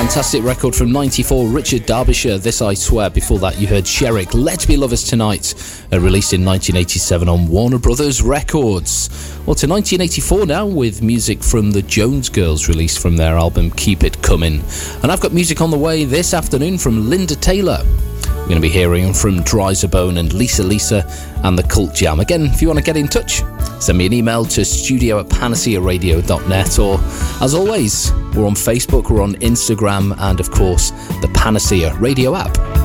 Fantastic record from 94, Richard Derbyshire, This I Swear. Before that you heard Sherrick, Let's Be Lovers Tonight, released in 1987 on Warner Brothers Records. Well, to 1984 now, with music from the Jones Girls, released from their album Keep It Comin'. And I've got music on the way this afternoon from Linda Taylor. We're going to be hearing from Dryzerbone and Lisa and the Cult Jam. Again, if you want to get in touch, send me an email to studio@panacearadio.net, or, as always, we're on Facebook, we're on Instagram, and, of course, the Panacea Radio app.